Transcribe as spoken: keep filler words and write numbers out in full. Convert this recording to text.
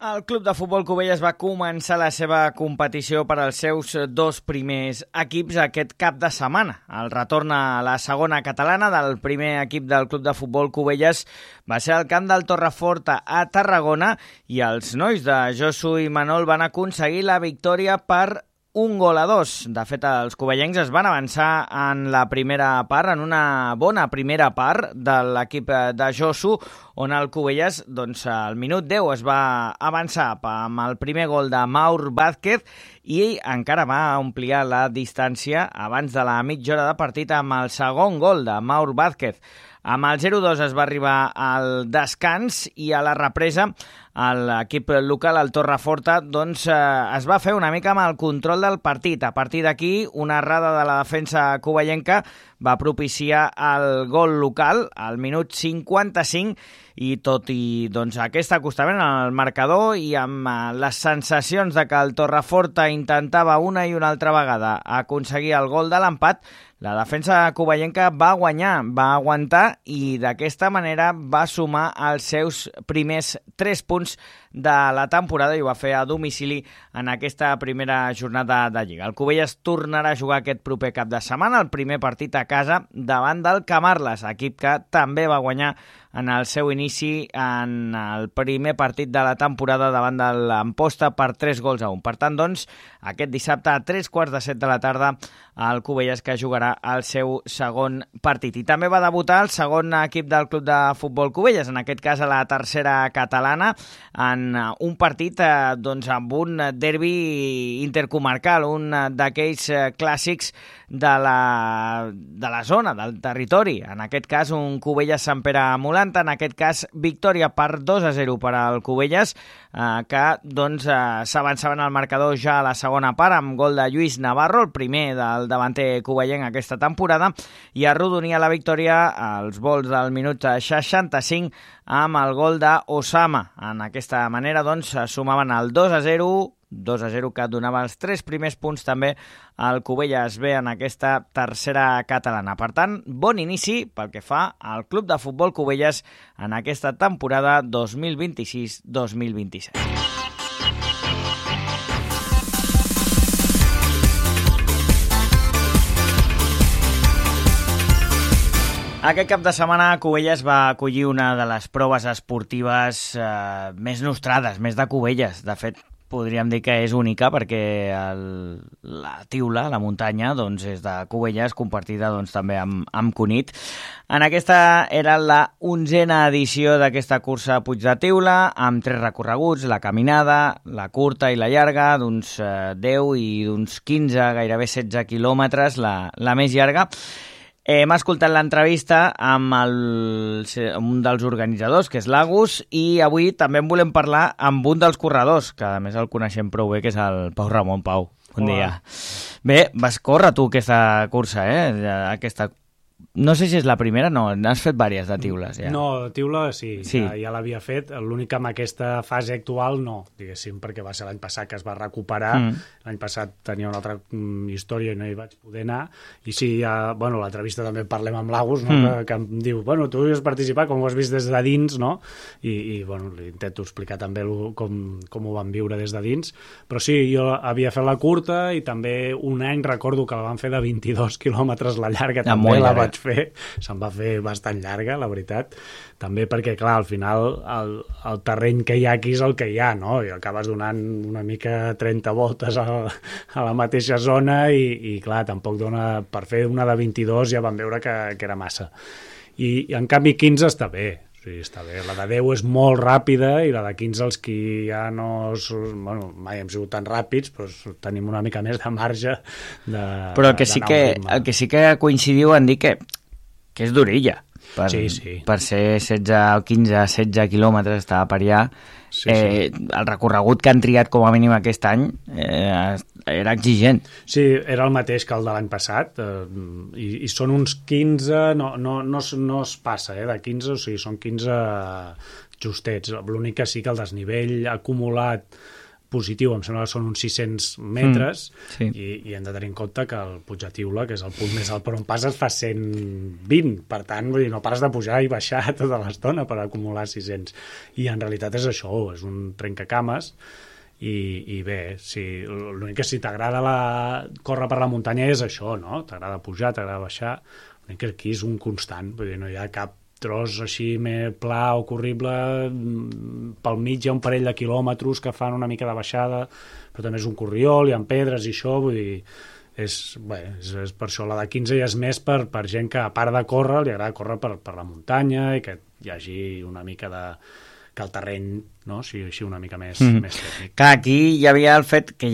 El Club de Futbol Cubelles va començar la seva competició per als seus dos primers equips aquest cap de setmana. El retorn a la segona catalana del primer equip del Club de Futbol Cubelles va ser al camp del Torreforta a Tarragona i els nois de Josu i Manol van aconseguir la victòria per un gol a dos. De fet, els cubellencs es van avançar en la primera part, en una bona primera part de l'equip de Josu, on el Cubelles, doncs, al minut deu es va avançar amb el primer gol de Maur Vázquez i encara va ampliar la distància abans de la mitja hora de partit amb el segon gol de Maur Vázquez. Amb el zero dos es va arribar al descans i a la represa l'equip local, el Torreforta, doncs, eh, es va fer una mica amb el control del partit. A partir d'aquí, una errada de la defensa covellenca va propiciar el gol local al minut cinquanta-cinc i tot i doncs, aquest acostament al marcador i amb eh, les sensacions de que el Torreforta intentava una i una altra vegada aconseguir el gol de l'empat, la defensa covellenca va guanyar, va aguantar i d'aquesta manera va sumar els seus primers tres punts de la temporada i ho va fer a domicili en aquesta primera jornada de Lliga. El Cubelles tornarà a jugar aquest proper cap de setmana, el primer partit a casa davant del Camarles, equip que també va guanyar en el seu inici en el primer partit de la temporada davant de l'Amposta per tres gols a un. Per tant, doncs, aquest dissabte a tres quarts de set de la tarda el Cubelles que jugarà el seu segon partit. I també va debutar el segon equip del Club de Futbol Cubelles, en aquest cas a la tercera catalana, en un partit eh, doncs, amb un derbi intercomarcal, un d'aquells eh, clàssics de la, de la zona, del territori. En aquest cas, un Cubelles-Sant Pere Molanta, en aquest cas, victòria per dos a zero per al Cubelles, eh, que doncs, eh, s'avançaven al marcador ja a la segona part, amb gol de Lluís Navarro, el primer del davanter covellenc aquesta temporada, i arrodonia la victòria als vols del minut seixanta-cinc amb el gol d'Osama. En aquesta manera, doncs, sumaven el dos a zero, dos a zero que donava els tres primers punts també al Cubelles B en aquesta tercera catalana. Per tant, bon inici pel que fa al Club de Futbol Cubelles en aquesta temporada dos mil vint-i-sis dos mil vint-i-set. Aquest cap de setmana Cubelles va acollir una de les proves esportives eh, més nostrades, més de Cubelles. De fet, podríem dir que és única perquè el, la Tiula, la muntanya, doncs és de Cubelles, compartida doncs, també amb, amb Cunit. En aquesta era la onzena edició d'aquesta cursa Puig de Tiula, amb tres recorreguts, la caminada, la curta i la llarga, d'uns eh, deu i d'uns quinze, gairebé setze quilòmetres, la, la més llarga. Hem escoltat l'entrevista amb, el, amb un dels organitzadors, que és l'Agus, i avui també en volem parlar amb un dels corredors, que a més el coneixem prou bé, que és el Pau Ramon. Pau, bon Hola. Dia. Bé, vas córrer tu aquesta cursa, eh? Aquesta... No sé si és la primera, no, n'has fet diverses de Tiules. Ja. No, Tiula sí, sí. ja, ja l'havia fet, l'únic que amb aquesta fase actual no, diguéssim, perquè va ser l'any passat que es va recuperar, mm. l'any passat tenia una altra mm, història i no hi vaig poder anar, i sí, ja, bueno, l'entrevista també parlem amb l'Agus, no? mm. que, que em diu, bueno, tu has participat, com ho has vist des de dins, no? I, i bueno, li intento explicar també com, com ho van viure des de dins, però sí, jo havia fet la curta i també un any recordo que la van fer de vint-i-dos quilòmetres la llarga, ja, també la llarga. vaig fer, se'n va fer bastant llarga, la veritat, també perquè, clar, al final el, el terreny que hi ha aquí és el que hi ha, no? I acabes donant una mica trenta voltes a, a la mateixa zona i, i clar, tampoc dona, per fer una de vint-i-dos ja vam veure que, que era massa. I, i en canvi quinze està bé, sí, està bé. La de deu és molt ràpida i la de quinze els que ja no... Bueno, mai hem sigut tan ràpids, però tenim una mica més de marge de... Però el que, sí que, el que sí que coincidiu en dir que, que és d'orilla. Per, sí, sí. Per ser setze o quinze, setze quilòmetres estava per allà. Sí, eh, sí. El recorregut que han triat com a mínim aquest any eh, era exigent. Sí, era el mateix que el de l'any passat eh, i, i són uns quinze, no, no, no, no es passa eh, de quinze, o sigui, són quinze justets. L'únic que sí que el desnivell acumulat positiu, em sembla que són uns sis-cents metres, mm, sí. i, i hem de tenir en compte que el Puig de Tiula, que és el punt més alt per on passes, fa cent vint, per tant, vull dir, no pares de pujar i baixar tota l'estona per acumular sis-cents. I en realitat és això, és un trencacames, i, i bé, si, l'únic que si t'agrada la... córrer per la muntanya és això, no? T'agrada pujar, t'agrada baixar, l'únic que aquí és un constant, vull dir, no hi ha cap tros així més pla o corrible, pel mig hi ha un parell de quilòmetres que fan una mica de baixada, però també és un corriol, hi ha pedres i això, vull dir, és, bé, és, és per això la de quinze ja és més per, per gent que a part de córrer li agrada córrer per, per la muntanya i que hi hagi una mica de... que el terreny, no?, sigui així una mica més, mm. més tècnic. Clar, aquí hi havia el fet que